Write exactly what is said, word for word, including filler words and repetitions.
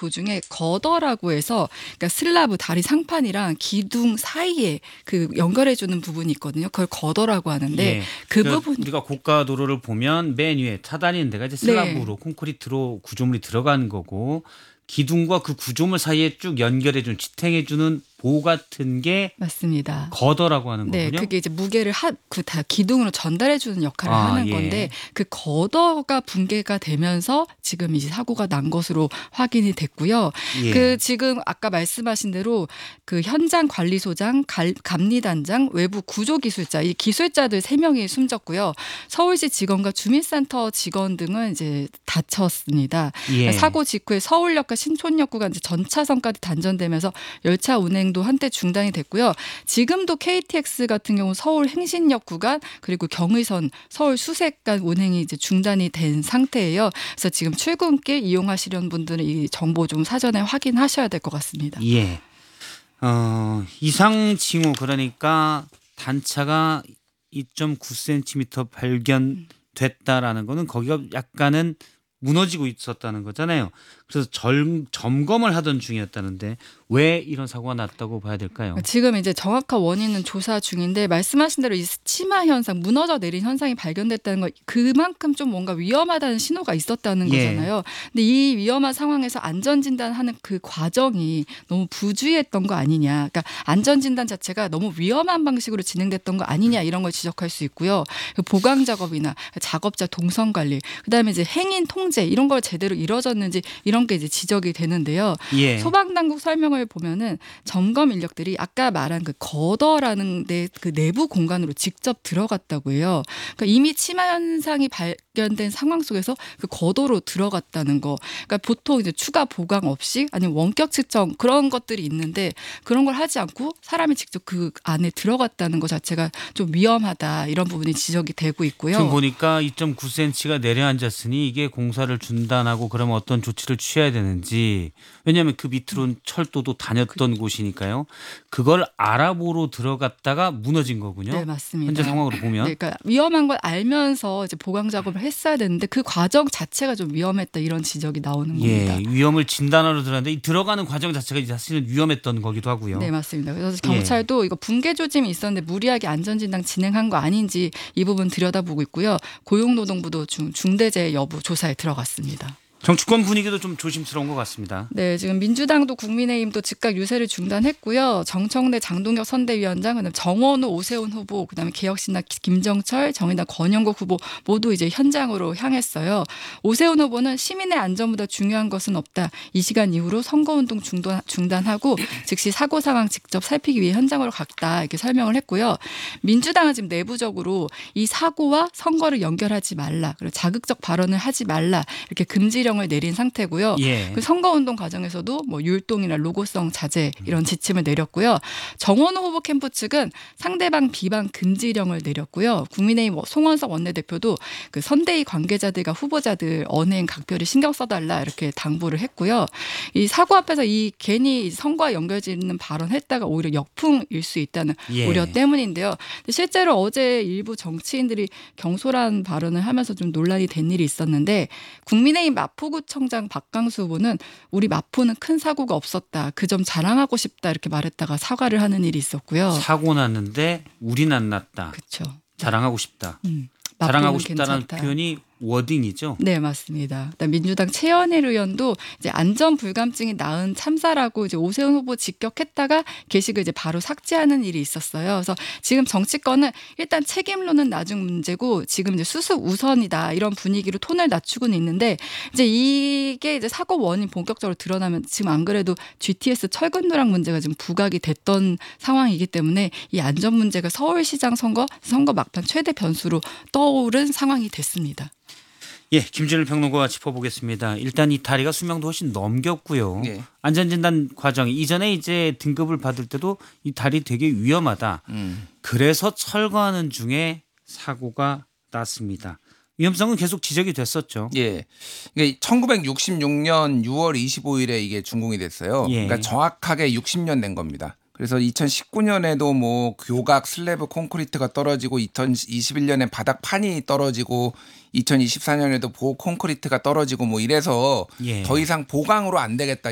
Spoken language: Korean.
도중에 거더라고 해서 그러니까 슬라브 다리 상판이랑 기둥 사이에 그 연결해주는 부분이 있거든요. 그걸 거더라고 하는데 예. 그 그러니까 부분 우리가 고가 도로를 보면 맨 위에 차단이는 데가 이제 슬라브로 네. 콘크리트로 구조물이 들어간 거고 기둥과 그 구조물 사이에 쭉 연결해주는 지탱해주는 보 같은 게 맞습니다. 거더라고 하는 네, 거군요. 그게 이제 무게를 하, 그 다 기둥으로 전달해주는 역할을 아, 하는 예. 건데 그 거더가 붕괴가 되면서 지금 이제 사고가 난 것으로 확인이 됐고요. 예. 그 지금 아까 말씀하신 대로 그 현장 관리소장, 갈, 감리단장, 외부 구조기술자 이 기술자들 세 명이 숨졌고요. 서울시 직원과 주민센터 직원 등은 이제 다쳤습니다. 예. 사고 직후에 서울역과 신촌역 구간 이제 전차선까지 단전되면서 열차 운행 도 한때 중단이 됐고요. 지금도 케이티엑스 같은 경우 서울 행신역 구간 그리고 경의선 서울 수색간 운행이 이제 중단이 된 상태예요. 그래서 지금 출근길 이용하시려는 분들은 이 정보 좀 사전에 확인하셔야 될 것 같습니다. 예. 어, 이상 징후 그러니까 단차가 이 점 구 센티미터 발견됐다라는 거는 거기가 약간은 무너지고 있었다는 거잖아요. 그래서 절, 점검을 하던 중이었다는데 왜 이런 사고가 났다고 봐야 될까요? 지금 이제 정확한 원인은 조사 중인데 말씀하신 대로 이 치마 현상, 무너져 내린 현상이 발견됐다는 거 그만큼 좀 뭔가 위험하다는 신호가 있었다는 예. 거잖아요. 근데 이 위험한 상황에서 안전진단하는 그 과정이 너무 부주의했던 거 아니냐. 그러니까 안전진단 자체가 너무 위험한 방식으로 진행됐던 거 아니냐 이런 걸 지적할 수 있고요. 보강 작업이나 작업자 동선 관리, 그다음에 이제 행인 통제 이런 걸 제대로 이루어졌는지 이런 게 이제 지적이 되는데요. 예. 소방당국 설명을 보면은 점검 인력들이 아까 말한 그 거더라는 데 그 내부 공간으로 직접 들어갔다고 해요. 그러니까 이미 치마 현상이 발견된 상황 속에서 그 거더로 들어갔다는 거. 그러니까 보통 이제 추가 보강 없이 아니면 원격 측정 그런 것들이 있는데 그런 걸 하지 않고 사람이 직접 그 안에 들어갔다는 것 자체가 좀 위험하다 이런 부분이 지적이 되고 있고요. 지금 보니까 이 점 구 센티미터가 내려앉았으니 이게 공사를 중단하고 그러면 어떤 조치를 취해야 되는지 왜냐하면 그 밑으로는 철도도 다녔던 그, 곳이니까요. 그걸 알아보러 들어갔다가 무너진 거군요. 네, 맞습니다. 현재 상황으로 보면. 네, 그러니까 위험한 걸 알면서 이제 보강 작업을 했어야 되는데 그 과정 자체가 좀 위험했다 이런 지적이 나오는 예, 겁니다. 위험을 진단하러 들어갔는데 이 들어가는 과정 자체가 사실은 위험했던 거기도 하고요. 네, 맞습니다. 그래서 경찰도 예. 이거 붕괴 조짐이 있었는데 무리하게 안전진단 진행한 거 아닌지 이 부분 들여다보고 있고요. 고용노동부도 중, 중대재해 여부 조사에 들어갔습니다. 정치권 분위기도 좀 조심스러운 것 같습니다. 네, 지금 민주당도 국민의힘도 즉각 유세를 중단했고요. 정청래 장동혁 선대위원장, 그다음 정원호 오세훈 후보, 그다음에 개혁신당 김정철, 정의당 권영국 후보 모두 이제 현장으로 향했어요. 오세훈 후보는 시민의 안전보다 중요한 것은 없다. 이 시간 이후로 선거운동 중단, 중단하고 즉시 사고 상황 직접 살피기 위해 현장으로 갔다 이렇게 설명을 했고요. 민주당은 지금 내부적으로 이 사고와 선거를 연결하지 말라, 그리고 자극적 발언을 하지 말라 이렇게 금지령 을 내린 상태고요. 예. 그 선거운동 과정에서도 뭐 율동이나 로고성 자제 이런 지침을 내렸고요. 정원호 후보 캠프 측은 상대방 비방 금지령을 내렸고요. 국민의힘 송원석 원내대표도 그 선대위 관계자들과 후보자들 언행 각별히 신경 써달라 이렇게 당부를 했고요. 이 사고 앞에서 이 괜히 선거와 연결짓는 발언했다가 오히려 역풍일 수 있다는 예. 우려 때문인데요. 실제로 어제 일부 정치인들이 경솔한 발언을 하면서 좀 논란이 된 일이 있었는데 국민의힘 마포 마포구청장 박강수 후보는 우리 마포는 큰 사고가 없었다. 그 점 자랑하고 싶다 이렇게 말했다가 사과를 하는 일이 있었고요. 사고 났는데 우린 안 났다. 그렇죠. 자랑하고 싶다. 음, 자랑하고 싶다는 괜찮다. 표현이 워딩이죠. 네, 맞습니다. 민주당 최현일 의원도 이제 안전 불감증이 낳은 참사라고 이제 오세훈 후보 직격했다가 게시글 이제 바로 삭제하는 일이 있었어요. 그래서 지금 정치권은 일단 책임론은 나중 문제고 지금 이제 수습 우선이다 이런 분위기로 톤을 낮추고는 있는데 이제 이게 이제 사고 원인 본격적으로 드러나면 지금 안 그래도 지티에스 철근 누락 문제가 지금 부각이 됐던 상황이기 때문에 이 안전 문제가 서울시장 선거 선거 막판 최대 변수로 떠오른 상황이 됐습니다. 예, 김준일 평론가와 짚어보겠습니다. 일단 이 다리가 수명도 훨씬 넘겼고요. 예. 안전진단 과정 이전에 이제 등급을 받을 때도 이 다리 되게 위험하다. 음. 그래서 철거하는 중에 사고가 났습니다. 위험성은 계속 지적이 됐었죠. 예, 이게 천구백육십육 년 유월 이십오일에 이게 준공이 됐어요. 예. 그러니까 정확하게 육십 년 된 겁니다. 그래서 이천십구 년에도 뭐 교각 슬래브 콘크리트가 떨어지고 이천이십일 년에 바닥판이 떨어지고 이천이십사 년에도 보호 콘크리트가 떨어지고 뭐 이래서 예. 더 이상 보강으로 안 되겠다.